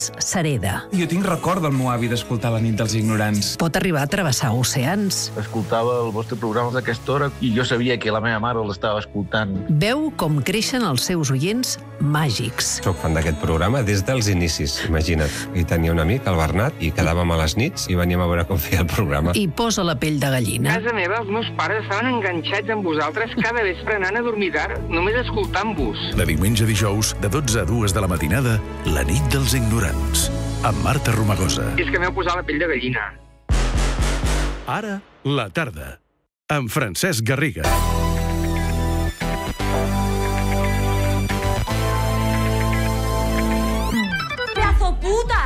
Sereda. Jo tinc record del meu avi d'escoltar La nit dels ignorants. Pot arribar a travessar oceans. Escoltava el vostre programa d'aquesta hora i jo sabia que la meva mare l'estava escoltant. Veu com creixen els seus oients màgics. Soc fan d'aquest programa des dels inicis, imagina't. I tenia un amic, el Bernat, i quedàvem a les nits i veníem a veure com feia el programa. I posa la pell de gallina. A casa meva, els meus pares estaven enganxats amb vosaltres cada vespre anant a dormir tard, només escoltant-vos. De diumenge a dijous, de 12 a 2 de la matinada, La nit dels ignorants, amb Marta Romagosa. És que m'heu posat la pell de gallina. Ara, la tarda, amb Francesc Garriga. ¡Pedazo puta!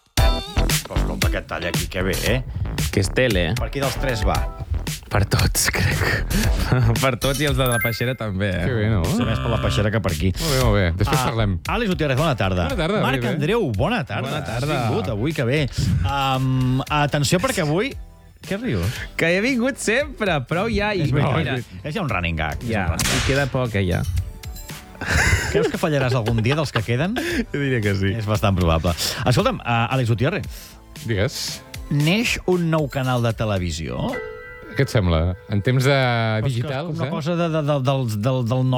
Però escolta, aquest tall aquí, que bé, Que és tele, Per qui dels tres va? Per tots, crec. Per tots i els de la peixera també, Que bé, no? Potser més per la peixera que per aquí. Molt bé. Després parlem. Àlex Gutiérrez, bona tarda. Bona tarda, Marc bé. Andreu, bona tarda. Bona tarda. Has vingut avui, que bé. Atenció, perquè avui... Què rius? Que he vingut sempre, prou ja. I... És ja un running gag. Ja, i queda poc, ja. Creus que fallaràs algun dia dels que queden? Jo diria que sí. És bastant probable. Escolta'm, Àlex Gutiérrez, Digues. neix un nou canal de televisió? Què et sembla? En temps de digitals, Una cosa del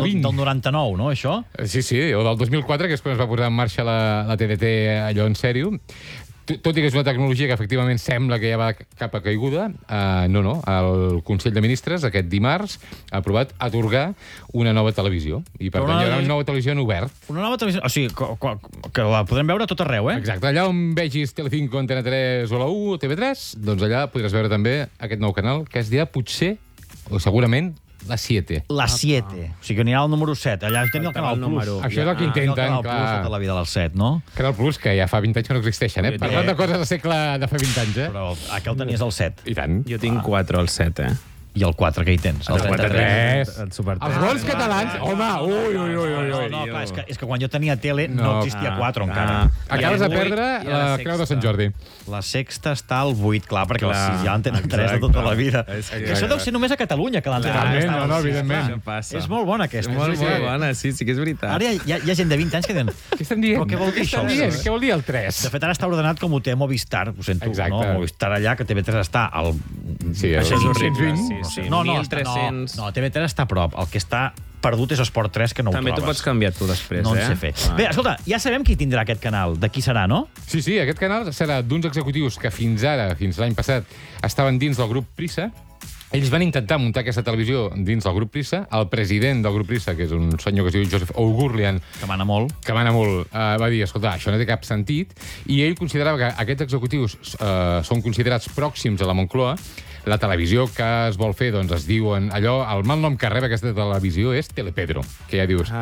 99, no, això? Sí, o del 2004, que és quan es va posar en marxa la TDT allò en sèrio. Tot i que és una tecnologia que efectivament sembla que ja va cap a caiguda, no. El Consell de Ministres, aquest dimarts, ha aprovat atorgar una nova televisió. I per tant hi haurà una nova televisió en obert. Una nova televisió... O sigui, que la podrem veure a tot arreu, Exacte. Allà on vegis Telecinco, Antena 3 o la 1 o TV3, doncs allà podràs veure també aquest nou canal, que es dirà potser, o segurament, la 7. La 7. O sigui, que anirà al número 7. Allà tenia el Canal Plus. Això és el que intenten, el Canal Plus tota la vida del 7, no? Canal Plus, que ja fa 20 anys que no existeixen, Parlant de coses de segle de fa 20 anys, Però aquí el tenies al 7. I tant. Jo tinc 4 al 7, I el 4, què hi tens? El 4-3. Els Els gols catalans, home, ui. No, clar, és que quan jo tenia tele no existia 4 encara. Acabes de perdre la Creu de Sant Jordi. La sexta està al 8, clar, perquè la 6 ja en tenen 3 de tota la vida. Que això deu ser només a Catalunya, que l'antena està al 6. Evidentment. És molt bona, aquesta. Molt bona, sí que és veritat. Ara hi ha gent de 20 anys que diuen... Què estan dient? Però què vol dir això? Què vol dir el 3? De fet, ara està ordenat com ho té Movistar, ho sento, Exacte. no? Movistar allà, que TV3 està al... Sí, Això és horrible. 520. No, 1.300. no, TV3 està a prop. El que està perdut és Esport 3, que no ho També trobes. t'ho pots canviar tu després, No en sé fer. Bé, escolta, ja sabem qui tindrà aquest canal. De qui serà, no? Sí, aquest canal serà d'uns executius que fins l'any passat, estaven dins del grup Prisa. Ells van intentar muntar aquesta televisió dins del grup Prisa. El president del grup Prisa, que és un senyor que es diu Joseph Oughourlian, Que mana molt. va dir, escolta, això no té cap sentit, i ell considerava que aquests executius són considerats pròxims a la Moncloa. La televisió que es vol fer, doncs es diuen allò, el mal nom que rep aquesta televisió és Telepedro, que ja dius,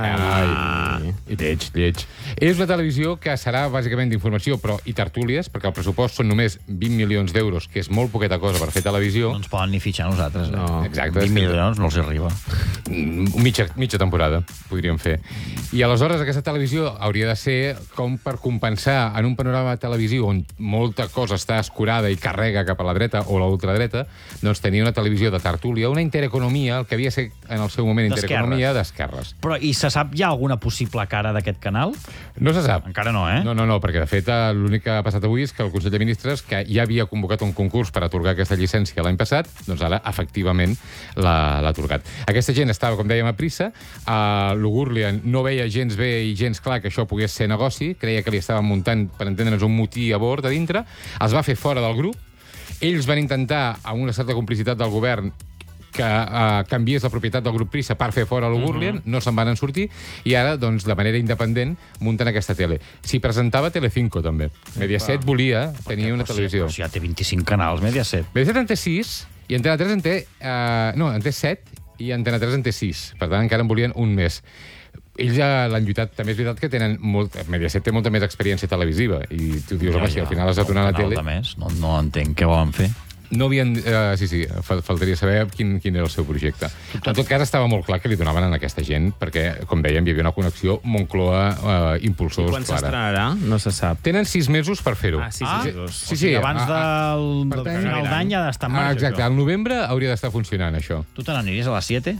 lleig. És una televisió que serà bàsicament d'informació, però i tertúlies, perquè el pressupost són només 20 milions d'euros, que és molt poqueta cosa per fer televisió. No ens poden ni fitxar nosaltres. No, exacte. 20 milions no els arriba. Mitja temporada podríem fer. I aleshores aquesta televisió hauria de ser com per compensar en un panorama televisiu on molta cosa està escurada i carrega cap a la dreta o la ultradreta, doncs tenia una televisió de tertúlia, una intereconomia, el que havia de ser en el seu moment intereconomia d'esquerres. Però i se sap ja alguna possible cara d'aquest canal? No se sap. Encara no, No, perquè de fet l'únic que ha passat avui és que el Consell de Ministres, que ja havia convocat un concurs per atorgar aquesta llicència l'any passat, doncs ara efectivament l'ha atorgat. Aquesta gent estava, com dèiem, a Prisa. L'Oughourlian no veia gens bé i gens clar que això pogués ser negoci, creia que li estaven muntant, per entendre'ns, un motí a bord a dintre, els va fer fora del grup. Ells van intentar, amb una certa complicitat del govern, que canviés la propietat del grup Prisa per fer fora l'Oughourlian, no se'n van sortir, i ara, doncs, de manera independent, munten aquesta tele. S'hi presentava Telecinco, també. Mediaset volia tenir una televisió. Però si ja té 25 canals, Mediaset. Mediaset en té 6, i Antena 3 en té... en té 7, i Antena 3 en té 6. Per tant, encara en volien un més. Ells ja l'han lluitat. També és veritat que tenen Mediaset té molta més experiència televisiva, i tu dius, home, si al final has de tornar a la tele... No entenc què volen fer. No havien... faltaria saber quin era el seu projecte. En tot cas, estava molt clar que li donaven a aquesta gent, perquè, com dèiem, hi havia una connexió Moncloa-Impulsors. I quan s'estrenarà? No se sap. Tenen 6 mesos per fer-ho. 6 mesos. Sí, abans del final d'any ha d'estar en marxa. Exacte, al novembre hauria d'estar funcionant, això. Tu te n'aniries a les 7?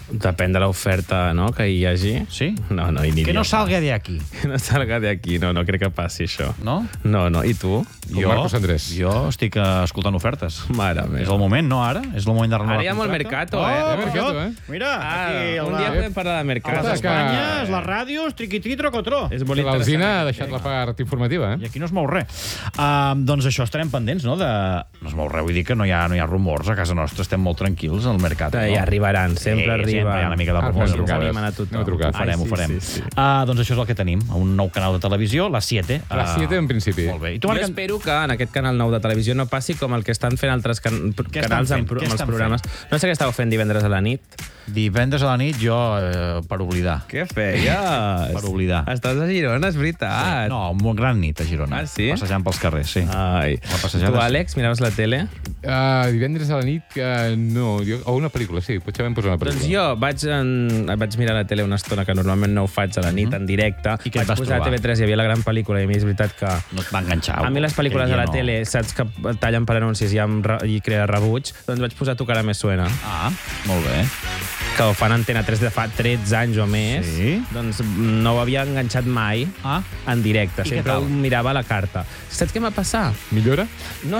Depèn de l'oferta, no?, que hi hagi. Sí? No, hi aniria. Que no salga de aquí. Que no salga de aquí, no crec que passi això. No? No. I tu? Marcos Andrés. Jo estic escoltant ofertes. Mare meva. És el moment, no, ara? És el moment de renovar Ara hi ha molt mercato, mercato, Mira, aquí... Un dia podem parlar de A mercato. les Espanyes, les ràdios, triqui-tri, trocotró. És molt L'Alzina ha interessant. deixat la part informativa, I aquí no es mou res. Doncs això, estarem pendents, no? No es mou res, vull dir que no hi ha rumors. A casa nostra estem molt tranquils, al mercat. Ja arribaran, sempre arriben. Sempre hi ha una mica de rumors. farem trucades. Animant a tothom. Anem a trucar. Ho farem. Sí. Doncs això és el que tenim. Un nou canal de televisió, la 7. La 7, en principi. Molt bé. I tu, Jo Marc, espero que en aquest canal nou de televisió no passi com el que estan fent altres canals fent? amb Què els estan programes. No sé què estàveu fent divendres a la nit. divendres a la nit jo, per oblidar. Què feies? Per oblidar. Estàs a Girona, és veritat. No, una gran nit a Girona. Ah, sí? Passejant pels carrers, sí. Ai. passejada, Tu, sí. Àlex, miraves la tele? Divendres a la nit, no. O una pel·lícula, sí. Potser vam posar una Doncs pel·lícula. jo vaig mirar la tele una estona que normalment no ho faig a la nit, en directe. I què et Vaig vas posar a trobar? TV3, hi havia la gran pel·lícula, i a mi és veritat que... No et va enganxar. A mi les pel·lícules de la tele, saps que tallen per anuncis i crea rebuig, doncs vaig posar Tu cara me suena, Ah, molt bé. que ho fan a Antena 3 de fa 13 anys o més. Sí? Doncs no ho havia enganxat mai en directe. I què Sempre tal? ho mirava a la carta. Saps què m'ha passat? Millora? No.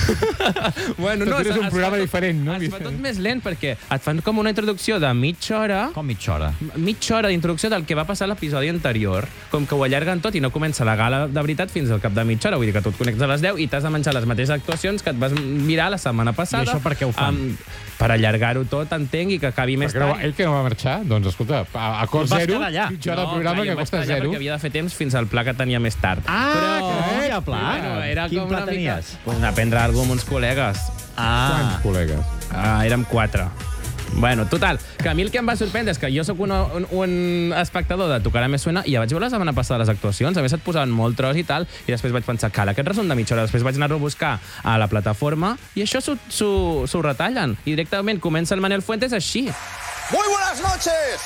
Bueno, no, és un programa diferent, no? Es fa tot més lent perquè et fan com una introducció de mitja hora. Com mitja hora? Mitja hora d'introducció del que va passar a l'episodi anterior. Com que ho allarguen tot i no comença la gala de veritat fins al cap de mitja hora. Vull dir que tu et connectes a les 10 i t'has de menjar les mateixes actuacions que et vas mirar la setmana passada. I això per què ho fan? Per allargar-ho tot, entenc, i que acabi més Perquè tard. ell que no va marxar, doncs escolta, a cost vas zero, quedar allà. mitja hora de programa que costa zero. Perquè havia de fer temps fins al pla que tenia més tard. Que hi ha pla. Bueno, era Quin com pla una mica... tenies? Pues aprendre alguna cosa amb uns col·legues. Quants col·legues? Érem 4. Bueno, total, que a mi el que em va sorprendre és que jo sóc un espectador de Tu cara me suena i ja vaig veure la setmana passada les actuacions, a més et posaven molt tros i tal, i després vaig pensar, cal, aquest resum de mitja hora, després vaig anar-ho a buscar a la plataforma i això s'ho retallen, i directament comença el Manel Fuentes així. Muy buenas noches.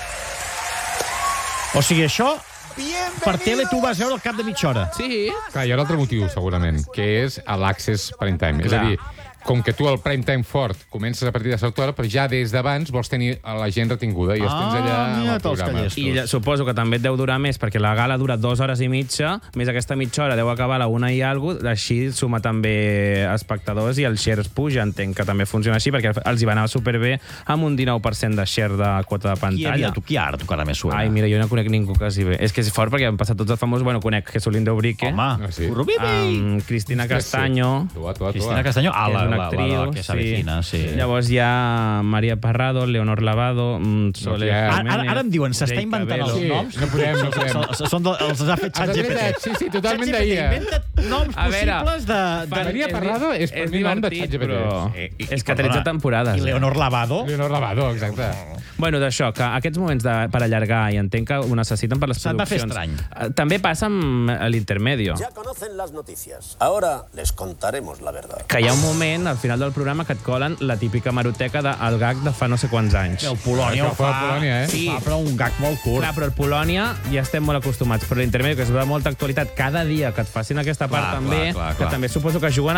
O sigui, això per tele tu vas veure al cap de mitja hora. Sí. Clar, hi ha un altre motiu, segurament, que és l'Access Prime Time. És a dir, com que tu el prime time fort comences a partir de certa hora, però ja des d'abans vols tenir la gent retinguda i els tens allà amb el programa. I suposo que també et deu durar més, perquè la gala dura 2 hores i mitja, més aquesta mitja hora deu acabar a la 1 i alguna cosa, així suma també espectadors i el share es puja, entenc que també funciona així, perquè els hi va anar superbé amb un 19% de share de quota de pantalla. Qui ara, Tu cara me suena? Ai, mira, jo no conec ningú quasi bé. És que és fort perquè han passat tots els famosos. Bueno, conec Jesulín de Ubrique. Home, Cristina Castaño. Cristina Castaño, una actriu, que s'avecina, sí. Llavors hi ha Maria Parrado, Leonor Lavado, Soler Jiménez. Ara em diuen, s'està Jake inventant Cabello. els noms. No podem. Els ha fet ChatGPT. Sí, totalment d'ahir. Inventa noms possibles de... Maria Parrado és per mi nom de ChatGPT. Però és que 13 temporades. I Leonor Lavado. Leonor Lavado, exacte. Bueno, d'això, que aquests moments per allargar, i entenc que ho necessiten per les Se't va fer produccions. estrany. També passa amb l'intermedio. Ya conocen las noticias. Ahora les contaremos la verdad. Que hi ha un moment, al final del programa, que et colen la típica maroteca del gag de fa no sé quants anys. El Polònia ho fa. Polònia, Sí. Fa, però un gag molt curt. Clar, però el Polònia ja estem molt acostumats, però l'intermedi, que es veu molta actualitat cada dia, que et facin aquesta part també, que també suposo que juguen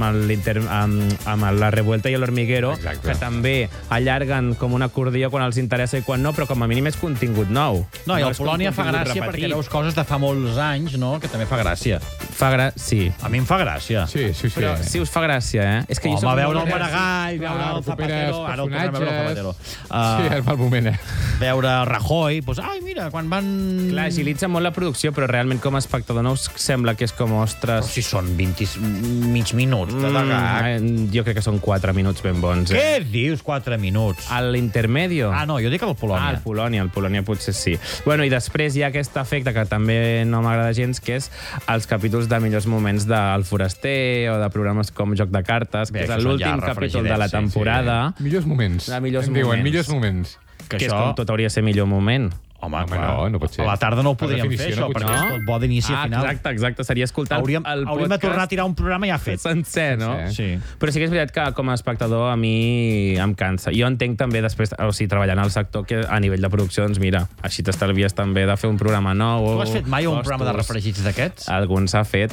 amb la revuelta i l'hormiguero, que també allarguen com un acordió quan els interessa i quan no, però com a mínim és contingut nou. No, i el és com Polònia fa contingut gràcia repetit. perquè veus coses de fa molts anys, no?, que també fa gràcia. Sí. A mi em fa gràcia. Sí. Però sí us fa gràcia, eh? És que jo soc Home, veure molt el Maragall, veure el Zapatero... Ara el tornem a veure el Zapatero. Sí, és mal moment, Veure Rajoy, doncs, ai, mira, quan van... Clar, agilitza molt la producció, però realment com a espectador no us sembla que és com, ostres... Però si són 20 mig minuts de gag. Jo crec que són 4 minuts ben bons. Què dius, 4 minuts? A l'intermedio. Ah, no, jo dic el Polònia. El Polònia potser sí. Bueno, i després hi ha aquest efecte que també no m'agrada gens, que és els capítols de millors moments del Foraster o de programes com Joc de Cartes, que és l'últim capítol de la temporada. Millors moments. De millors em diuen, moments. millors moments. Que és com tot hauria de ser millor moment. Home, no pot ser. A la tarda no ho Per podríem fer, definició, això, no pot perquè ser. és tot bo d'inici a final. Exacte, seria escoltar Hauríem de tornar a tirar un programa ja fet. Sencer, no? Sí. Però sí que és veritat que com a espectador a mi em cansa. Jo entenc també després, treballant al sector, que a nivell de producció, doncs mira, així t'estalvies també de fer un programa nou. Tu has fet mai un programa de refregits d'aquests? Alguns s'ha fet.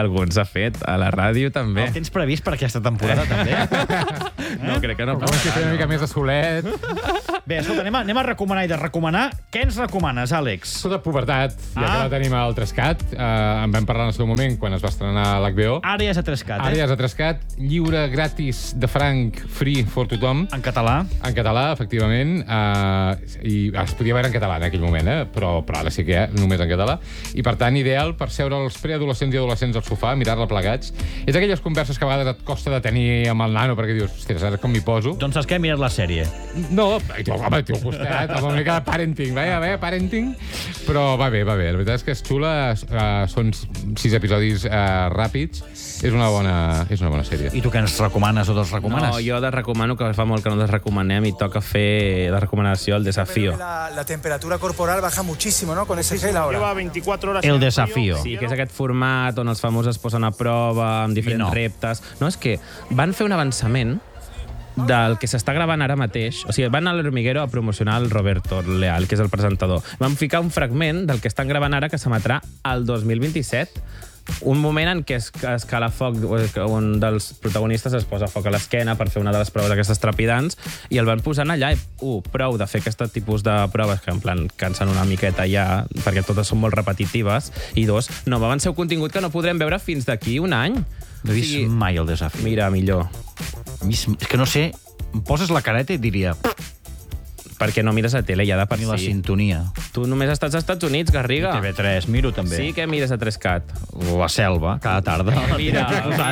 A la ràdio també. El tens previst per aquesta temporada, també? No, crec que no. Com si fem una mica més de solet. Bé, escolta, anem a recomanar i de recomanar. Què ens recomanes, Àlex? Escolta, pubertat, ja que la tenim al 3CAT, en vam parlar en el seu moment quan es va estrenar a l'HBO. Ara ja és a 3CAT, Ara ja és a 3CAT, lliure, gratis, de franc, free for tothom. En català? En català, efectivament, i es podia veure en català en aquell moment, però ara sí que només en català. I, per tant, ideal per seure els preadolescents i adolescents al sofà, mirar-la plegats. És aquelles converses que a vegades et costa de tenir amb el nano, perquè dius, ostres, ara com m'hi poso. Doncs saps què? Mires la sèrie. No, home, t'ho costat, amb una mica de parenting, parenting. Però va bé. La veritat és que és xula, són 6 episodis ràpids. És una bona sèrie. I tu què ens recomanes o desrecomanes? No, jo desrecomano, que fa molt que no desrecomanem, i toca fer de recomanació el desafío. La temperatura corporal baja muchísimo, ¿no? Con ese gel ahora. Lleva 24 horas. El desafío. Sí, que és aquest format on els famosos es posen a prova amb diferents reptes. No, és que van fer un avançament del que s'està gravant ara mateix. O sigui, van a l'Hormiguero a promocionar el Roberto Leal, que és el presentador. Van ficar un fragment del que estan gravant ara que s'emetrà al 2027. Un moment en què es cala foc, un dels protagonistes es posa foc a l'esquena per fer una de les proves aquestes trepidants, i el van posant allà, i prou de fer aquest tipus de proves que en plan cansen una miqueta ja, perquè totes són molt repetitives, i dos, no va avançar un contingut que no podrem veure fins d'aquí un any. No he vist mai el desafí. Mira, millor. És que no sé, em poses la careta i diria... Perquè no mires a tele ja de per si. Ni la sintonia. Tu només estàs als Estats Units, Garriga. I TV3, miro també. Sí que mires a 3CAT. La selva, cada tarda. Mira,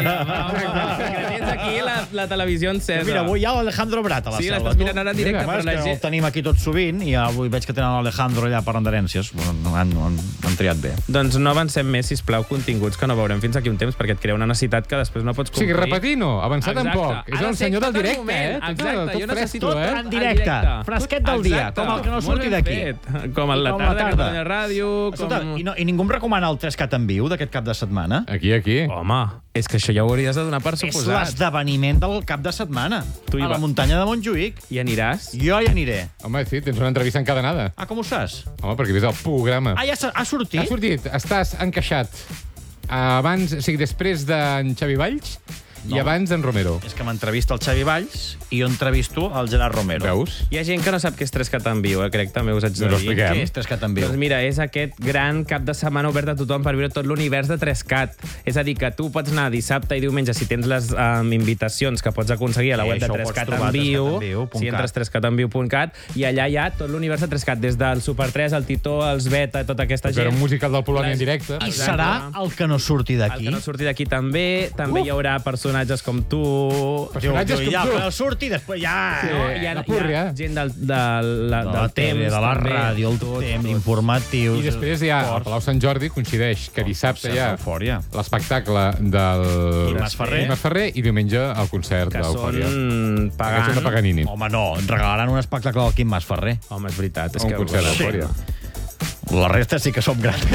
que tens aquí la televisió encesa. Mira, avui hi ha l'Alejandro Brat a la selva. Sí, l'estàs mirant ara en directe per la gent. El tenim aquí tot sovint i avui veig que tenen l'Alejandro allà per enderències. Han triat bé. Doncs no avancem més, sisplau, continguts que no veurem fins aquí un temps, perquè et crea una necessitat que després no pots complir. O sigui, repetir no, avançar tampoc. És el senyor del directe, Exacte, jo necessito tot en directe. Fresquet del dia, com el que no surti d'aquí. Com a la tarda, Catalunya Ràdio... Escolta, i ningú em recomana el 3CAT en viu d'aquest cap de setmana? Aquí. Home, és que això ja ho hauries de donar per suposat. És l'esdeveniment del cap de setmana. A la muntanya de Montjuïc. I aniràs? Jo hi aniré. Home, sí, tens una entrevista encadenada. Ah, com ho saps? Home, perquè ves el programa. Ah, ja ha sortit? Ha sortit. Estàs encaixat abans, o sigui, després d'en Xavi Valls i abans d'en Romero. És que m'entrevista el Xavi Valls i jo entrevisto el Gerard Romero. Veus? Hi ha gent que no sap què és 3CAT en viu, crec, també us haig de dir. Què és 3CAT en viu? Doncs mira, és aquest gran cap de setmana obert a tothom per viure tot l'univers de 3CAT. És a dir, que tu pots anar dissabte i diumenge si tens les invitacions que pots aconseguir a la web de 3CAT en viu, si entres 3catenviu.cat, i allà hi ha tot l'univers de 3CAT, des del Super 3, el Titó, els Beta, tota aquesta gent. Però un musical del Polònia en directe. I serà el que no surti d'aquí? El que no surti d'aquí també. També hi haurà personatges com tu. Personatges com tu. Però surti, després ja... Hi ha gent del temps. De la ràdio, el temps, informatius... I després hi ha el Palau Sant Jordi, coincideix que dissabte hi ha l'espectacle del Quim Ferrer i diumenge el concert d'Eufòria. Que són de Paganini. Home, no, ens regalaran un espectacle del Quim Ferrer. Home, és veritat. Un concert d'Eufòria. La resta sí que som grans.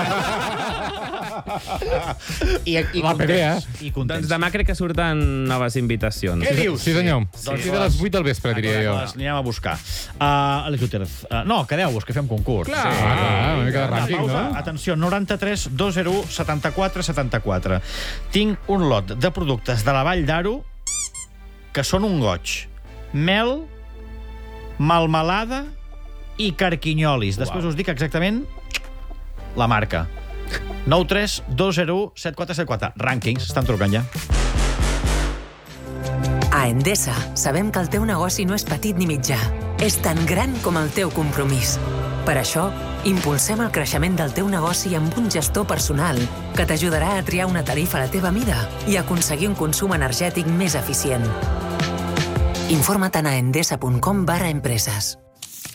I la PBA. Doncs demà crec que surten noves invitacions. Què dius? Sí, senyor. Sortir de les 8 del vespre, diria jo. Les anirem a buscar. Àlex Gutiérrez. No, quedeu-vos, que fem concurs. Clar, una mica de rànquing, no? Atenció, 93 201 74 74. Tinc un lot de productes de la Vall d'Aro que són un goig. Mel, melmelada i carquinyolis. Després us dic exactament la marca. 93 201 7474. Rànquings, estan trucant ja. A Endesa sabem que el teu negoci no és petit ni mitjà. És tan gran com el teu compromís. Per això, impulsem el creixement del teu negoci amb un gestor personal que t'ajudarà a triar una tarifa a la teva mida i aconseguir un consum energètic més eficient. Informa't a endesa.com/empreses.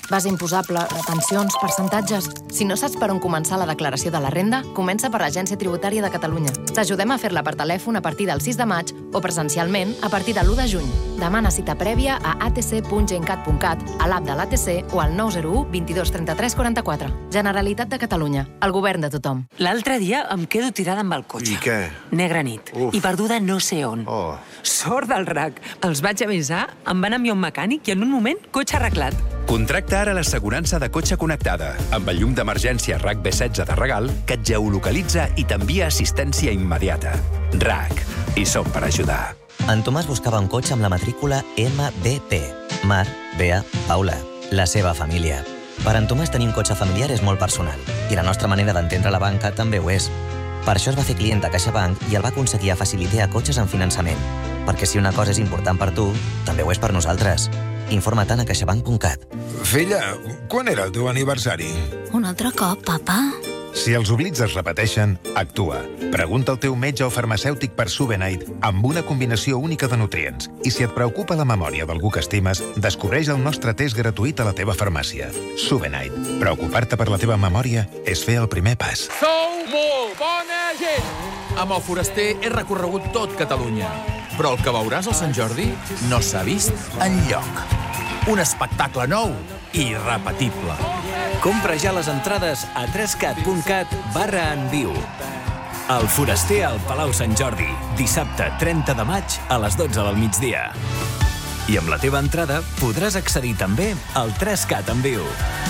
base imposable, retencions, percentatges... Si no saps per on començar la declaració de la renda, comença per l'Agència Tributària de Catalunya. T'ajudem a fer-la per telèfon a partir del 6 de maig o presencialment a partir de l'1 de juny. Demana cita prèvia a atc.gencat.cat, a l'app de l'ATC o al 901 22 33 44. Generalitat de Catalunya. El govern de tothom. L'altre dia em quedo tirada amb el cotxe. I què? Negra nit. I perduda no sé on. Sort del RAC. Els vaig avisar, em van enviar un mecànic i en un moment, cotxe arreglat. Contracta ara l'assegurança de cotxe connectada, amb el llum d'emergència RAC B16 de regal, que et geolocalitza i t'envia assistència immediata. RAC. Hi som per ajudar. En Tomàs buscava un cotxe amb la matrícula MBP. Mar, Bea, Paula. La seva família. Per en Tomàs tenir un cotxe familiar és molt personal, i la nostra manera d'entendre la banca també ho és. Per això es va fer client de CaixaBank i el va aconseguir a facilitar cotxes en finançament. Perquè si una cosa és important per tu, també ho és per nosaltres. Informa-te'n a caixabank.cat. Filla, quan era el teu aniversari? Un altre cop, papa? Si els oblits es repeteixen, actua. Pregunta al teu metge o farmacèutic per Subenite amb una combinació única de nutrients. I si et preocupa la memòria d'algú que estimes, descobreix el nostre test gratuït a la teva farmàcia. Subenite. Preocupar-te per la teva memòria és fer el primer pas. Sou molt bona gent! Amb el Foraster he recorregut tot Catalunya. Però el que veuràs al Sant Jordi no s'ha vist enlloc. Un espectacle nou i irrepetible. Compra ja les entrades a 3cat.cat/enviu. El Foraster al Palau Sant Jordi, dissabte 30 de maig a les 12 del migdia. I amb la teva entrada podràs accedir també al 3Cat en viu.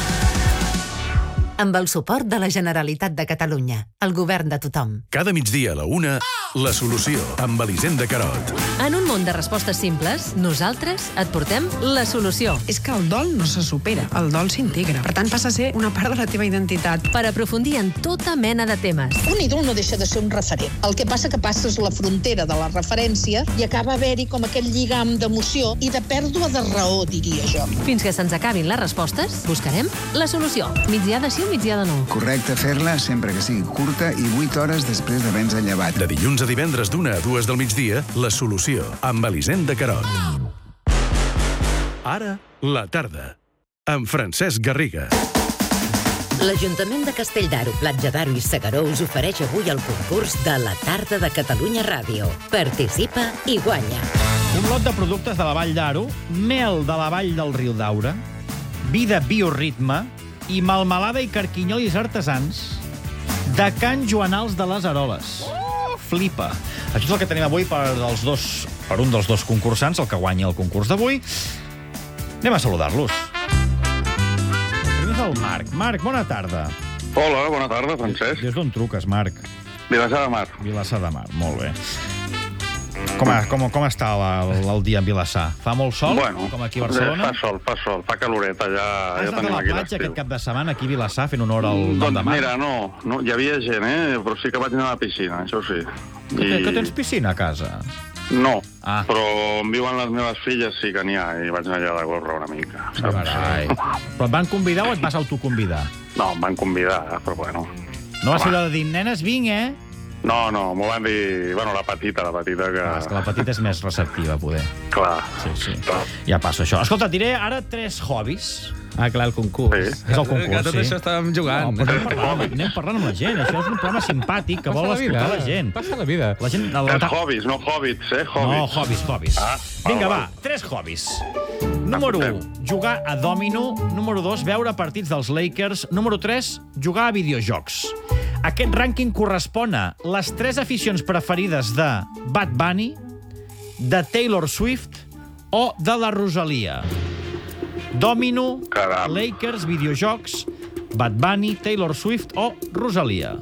Amb el suport de la Generalitat de Catalunya, el govern de tothom. Cada migdia a la 1, La Solució, amb Elisenda Carot. En un món de respostes simples, nosaltres et portem la solució. És que el dol no se supera, el dol s'integra. Per tant, passa a ser una part de la teva identitat. Per aprofundir en tota mena de temes. Un ídol no deixa de ser un referent. El que passa que passes la frontera de la referència i acaba haver-hi com aquell lligam d'emoció i de pèrdua de raó, diria jo. Fins que se'ns acabin les respostes, buscarem la solució. Migdia de sí o migdia de no. Correcte fer-la sempre que sigui curta i 8 hores després d'haver-nos llevat. De dilluns a divendres d'1 a 2 del migdia, La Solució, amb Elisenda Carot. Ara, la tarda, amb Francesc Garriga. L'Ajuntament de Castelldaro, Platja d'Aro i Segaró us ofereix avui el concurs de la tarda de Catalunya Ràdio. Participa i guanya. Un lot de productes de la Vall d'Aro, mel de la Vall del Riu Daura, vida bioritme i melmelada i carquinyolis artesans de Can Joanals de les Aroles. Flipa. Això és el que tenim avui per un dels dos concursants, el que guanya el concurs d'avui. Anem a saludar-los. Primer és el Marc. Marc, bona tarda. Hola, bona tarda, Francesc. Des d'on truques, Marc? Vilassar de Mar. Vilassar de Mar, molt bé. Com està el dia en Vilassar? Fa molt sol, com aquí a Barcelona? Fa sol, fa caloret, allà ja tenim aquí l'estiu. Has anat a la platja aquest cap de setmana aquí a Vilassar fent honor al 9 de mar? Mira, no, hi havia gent, però sí que vaig anar a la piscina, això sí. Que tens piscina a casa? No, però on viuen les meves filles sí que n'hi ha, i vaig anar allà de gorra una mica. Però et van convidar o et vas autoconvidar? No, em van convidar, però bueno. No va ser allò de dir, nenes, vinc, No, m'ho van dir... Bueno, la petita que... És que la petita és més receptiva, poder. Clar. Sí. Ja passa això. Escolta, diré ara 3 hobbies. Clar, el concurs. Sí. És el concurs, que tot això estàvem jugant. No, anem parlant amb la gent. Això és un programa simpàtic que vol escoltar la gent. Passa la vida. Hobbies, no hobbits, No, hobbies. Vinga, va, 3 hobbies. Número 1, jugar a dòmino. Número 2, veure partits dels Lakers. Número 3, jugar a videojocs. Aquest rànquing correspon a les 3 aficions preferides de Bad Bunny, de Taylor Swift o de la Rosalia. Dòmino, Lakers, videojocs, Bad Bunny, Taylor Swift o Rosalia.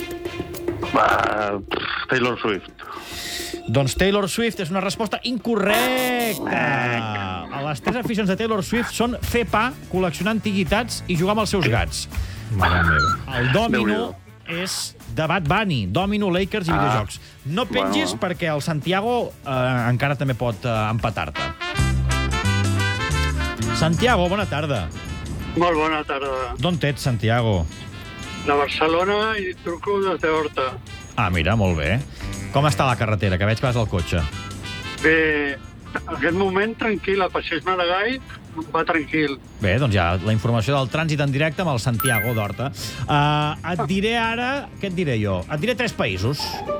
Taylor Swift. Doncs Taylor Swift és una resposta incorrecta. Les 3 aficions de Taylor Swift són fer pa, col·leccionar antiguitats i jugar amb els seus gats. Mare meva. El dòmino és de Bad Bunny, dòmino, Lakers i videojocs. No pengis perquè el Santiago encara també pot empatar-te. Santiago, bona tarda. Molt bona tarda. D'on ets, Santiago? De Barcelona i truco des d'Horta. Mira, molt bé. Com està la carretera, que veig que vas al cotxe? Bé, en aquest moment tranquil, a Passeig Maragall, va tranquil. Bé, doncs ja la informació del trànsit en directe amb el Santiago d'Horta. Et diré ara... Què et diré jo? Et diré 3 països.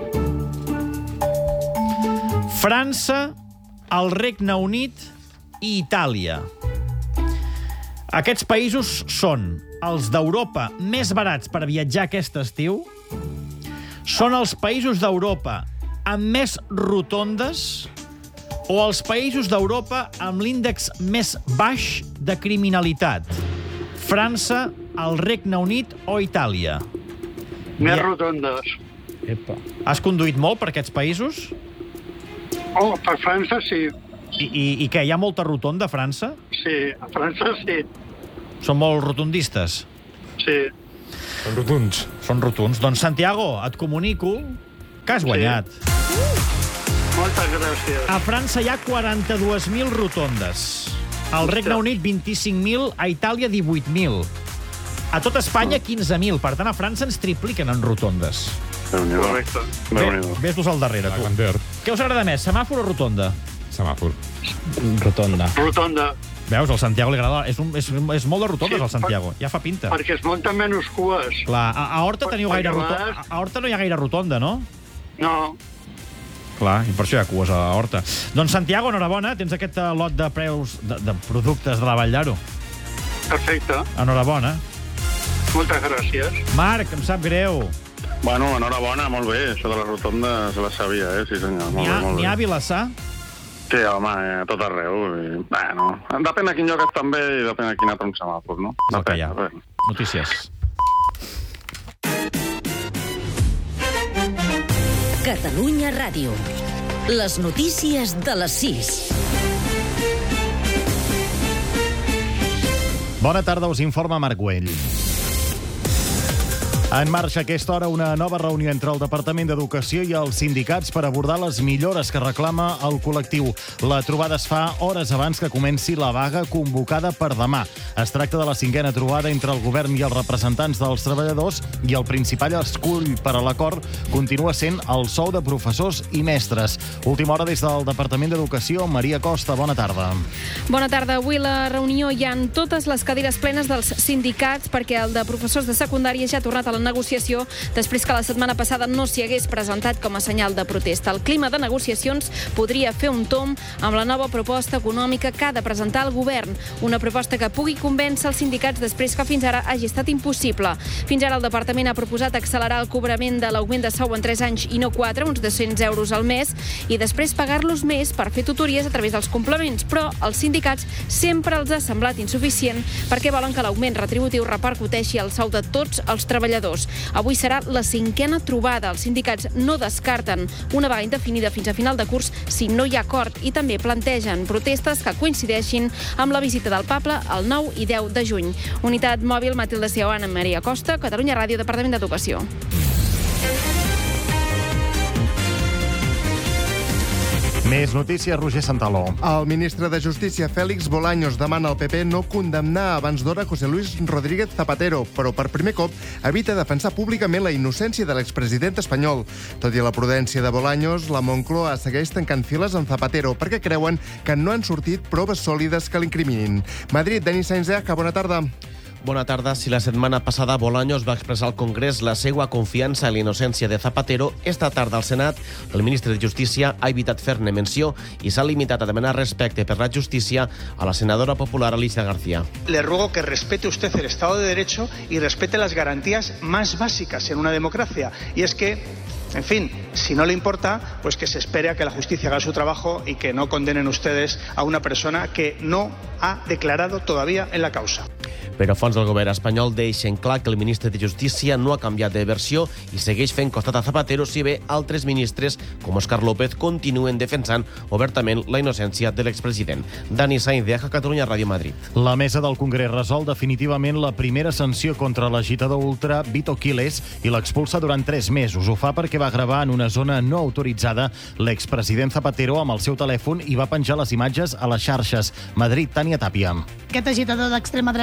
França, el Regne Unit i Itàlia. Aquests països són els d'Europa més barats per viatjar aquest estiu, són els països d'Europa amb més rotondes o els països d'Europa amb l'índex més baix de criminalitat. França, el Regne Unit o Itàlia? Més rotondes. Epa. Has conduït molt per aquests països? Oh, per França sí. I què, hi ha molta rotonda a França? Sí, a França sí. Són molt rotundistes? Sí. Són rotunds. Són rotunds. Doncs, Santiago, et comunico que has guanyat. Moltes gràcies. A França hi ha 42.000 rotondes. Al Regne Unit, 25.000. A Itàlia, 18.000. A tot Espanya, 15.000. Per tant, a França ens tripliquen en rotondes. Correcte. Ves-los al darrere, tu. Què us agrada més, semàfor o rotonda? Semàfor. Rotonda. Rotonda. Veus, al Santiago li agrada... És molt de rotondes, el Santiago. Ja fa pinta. Perquè es munten menys cues. Clar, a Horta teniu gaire rotonda. A Horta no hi ha gaire rotonda, no? No. Clar, i per això hi ha cues a Horta. Doncs, Santiago, enhorabona. Tens aquest lot de preus de productes de la Vall d'Aro. Perfecte. Enhorabona. Moltes gràcies. Marc, em sap greu. Bueno, enhorabona, molt bé. Això de la rotonda se la sabia, sí senyor. N'hi ha a Vilassar? Sí, home, a tot arreu. Bueno, depèn de quin lloc estan bé i depèn de quin altre un semàfor, no? És el que hi ha. Notícies. Catalunya Ràdio. Les notícies de les 6. Bona tarda, us informa Marc Güell. En marxa a aquesta hora una nova reunió entre el Departament d'Educació i els sindicats per abordar les millores que reclama el col·lectiu. La trobada es fa hores abans que comenci la vaga convocada per demà. Es tracta de la 5a trobada entre el govern i els representants dels treballadors i el principal escull per a l'acord continua sent el sou de professors i mestres. Última hora des del Departament d'Educació. Maria Costa, bona tarda. Bona tarda. Avui la reunió hi ha totes les cadires plenes dels sindicats perquè el de professors de secundària ja ha tornat a la negociació després que la setmana passada no s'hi hagués presentat com a senyal de protesta. El clima de negociacions podria fer un tomb amb la nova proposta econòmica que ha de presentar el govern. Una proposta que pugui convèncer els sindicats després que fins ara hagi estat impossible. Fins ara el departament ha proposat accelerar el cobrament de l'augment de sou en 3 anys i no 4, uns 200 euros al mes, i després pagar-los més per fer tutories a través dels complements. Però als sindicats sempre els ha semblat insuficient perquè volen que l'augment retributiu repercuteixi al sou de tots els treballadors. Avui serà la 5a trobada. Els sindicats no descarten una vaga indefinida fins a final de curs si no hi ha acord i també plantegen protestes que coincideixin amb la visita del Papa el 9 i 10 de juny. Unitat mòbil, Matilde Ciao, Ana Maria Costa, Catalunya Ràdio, Departament d'Educació. Més notícies, Roger Santaló. El ministre de Justícia, Félix Bolaños, demana al PP no condemnar abans d'hora José Luis Rodríguez Zapatero, però per primer cop evita defensar públicament la innocència de l'expresident espanyol. Tot i la prudència de Bolaños, la Moncloa segueix tancant files amb Zapatero perquè creuen que no han sortit proves sòlides que l'incriminin. Madrid, Denis Sainz-Eja, bona tarda. Bona tarda. Si la setmana passada Bolaños va expressar al Congrés la seva confiança en la innocència de Zapatero, esta tarda al Senat el ministre de Justícia ha evitat fer-ne menció i s'ha limitat a demanar respecte per la justícia a la senadora popular Alicia García. Le ruego que respete usted el Estado de Derecho y respete las garantías más básicas en una democracia. Y es que, en fin, si no le importa, pues que se espere a que la justicia haga su trabajo y que no condenen ustedes a una persona que no ha declarado todavía en la causa. Però fons del govern espanyol deixen clar que el ministre de Justícia no ha canviat de versió i segueix fent costat a Zapatero si bé altres ministres, com Òscar López, continuen defensant obertament la innocència de l'expresident. Dani Sainz-Eja, Catalunya Ràdio, Madrid. La mesa del Congrés resol definitivament la primera sanció contra l'agitador ultra Vito Quiles i l'expulsa durant 3 mesos. Ho fa perquè va gravar en una zona no autoritzada l'expresident Zapatero amb el seu telèfon i va penjar les imatges a les xarxes. Madrid, Tània Tàpia. Aquest agitador d'extrema dreta té diversos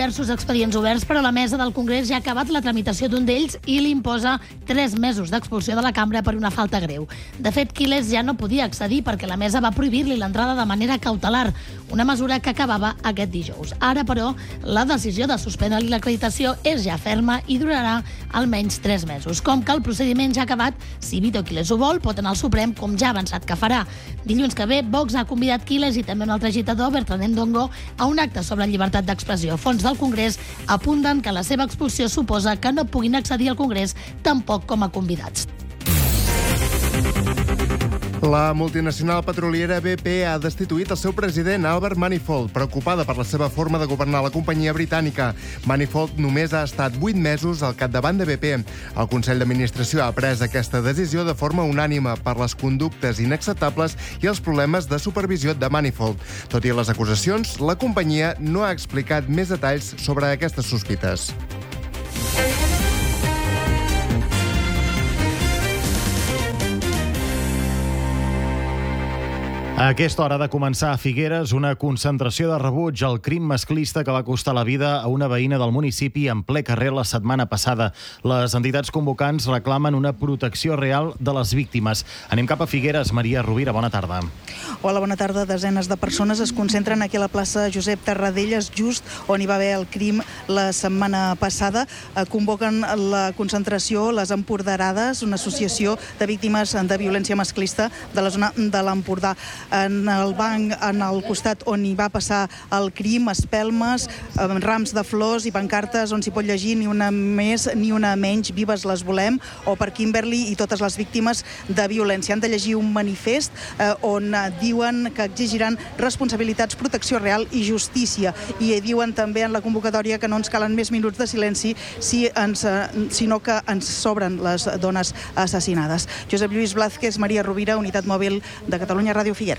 diversos expedients oberts, però la mesa del Congrés ja ha acabat la tramitació d'un d'ells i li imposa 3 mesos d'expulsió de la cambra per una falta greu. De fet, Quiles ja no podia accedir perquè la mesa va prohibir-li l'entrada de manera cautelar, una mesura que acabava aquest dijous. Ara, però, la decisió de suspendre-li l'acreditació és ja ferma i durarà almenys 3 mesos. Com que el procediment ja ha acabat, si Vito Quiles ho vol, pot anar al Suprem, com ja ha avançat que farà. Dilluns que ve, Vox ha convidat Quiles i també un altre agitador, Bertrand Ndongo, a un acte sobre llibertat d'expressió. Fons del Congrés apunten que la seva expulsió suposa que no puguin accedir al Congrés tampoc com a convidats. La multinacional petroliera BP ha destituït el seu president, Albert Manifold, preocupada per la seva forma de governar la companyia britànica. Manifold només ha estat 8 mesos al capdavant de BP. El Consell d'Administració ha pres aquesta decisió de forma unànime per les conductes inacceptables i els problemes de supervisió de Manifold. Tot i les acusacions, la companyia no ha explicat més detalls sobre aquestes sospites. A aquesta hora de començar a Figueres una concentració de rebuig al crim masclista que va costar la vida a una veïna del municipi en ple carrer la setmana passada. Les entitats convocants reclamen una protecció real de les víctimes. Anem cap a Figueres. Maria Rovira, bona tarda. Hola, bona tarda. Desenes de persones es concentren aquí a la plaça Josep Tarradellas, just on hi va haver el crim la setmana passada. Convoquen la concentració les Empoderades, una associació de víctimes de violència masclista de la zona de l'Empordà. En el banc, en el costat on hi va passar el crim, espelmes, rams de flors i pancartes on s'hi pot llegir ni una més ni una menys, vives les volem, o per Kimberly i totes les víctimes de violència. Han de llegir un manifest on diuen que exigiran responsabilitats, protecció real i justícia. I diuen també en la convocatòria que no ens calen més minuts de silenci sinó que ens sobren les dones assassinades. Josep Lluís Blázquez, Maria Rovira, Unitat Mòbil de Catalunya Ràdio Figueres.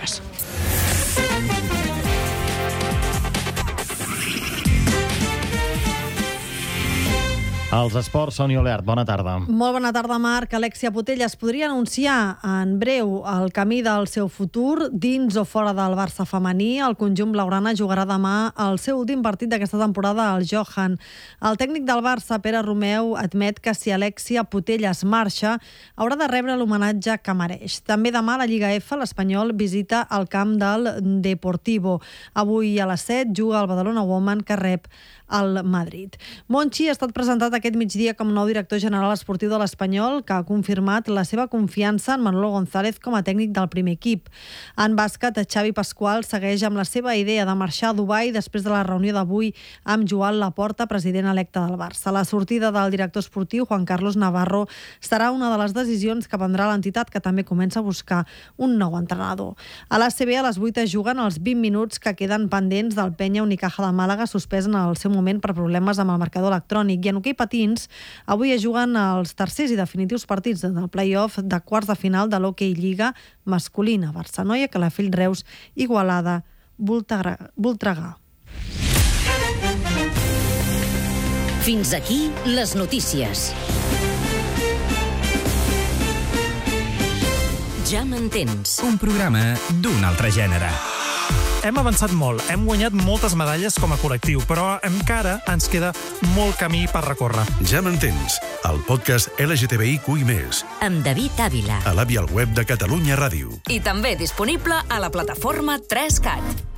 Els esports, Sònia Oleart, bona tarda. Molt bona tarda, Marc. Alexia Putellas podria anunciar en breu el camí del seu futur dins o fora del Barça femení. El conjunt blaugrana jugarà demà el seu últim partit d'aquesta temporada al Johan. El tècnic del Barça, Pere Romeu, admet que si Alexia Putellas marxa, haurà de rebre l'homenatge que mereix. També demà a la Lliga F, l'Espanyol visita el camp del Deportivo. Avui a les 7 juga el Badalona Woman, que rep al Madrid. Monchi ha estat presentat aquest migdia com nou director general esportiu de l'Espanyol, que ha confirmat la seva confiança en Manolo González com a tècnic del primer equip. En bàsquet, Xavi Pascual segueix amb la seva idea de marxar a Dubai després de la reunió d'avui amb Joan Laporta, president electe del Barça. La sortida del director esportiu, Juan Carlos Navarro, serà una de les decisions que prendrà l'entitat, que també comença a buscar un nou entrenador. A l'ACB, a les 8 es juguen els 20 minuts que queden pendents del Penya Unicaja de Màlaga, suspès en el seu moment per problemes amb el marcador electrònic. I en hoquei patins, avui es juguen els tercers i definitius partits del play-off de quarts de final de l'Hockey Lliga masculina. Barça-Noia, Calafell, Reus, Igualada, Voltregà. Fins aquí les notícies. Ja m'entens. Un programa d'un altre gènere. Hem avançat molt, hem guanyat moltes medalles com a col·lectiu, però encara ens queda molt camí per recórrer. Ja m'entens, el podcast LGTBIQI+. Amb David Ávila. A l'àvia al web de Catalunya Ràdio. I també disponible a la plataforma 3cat.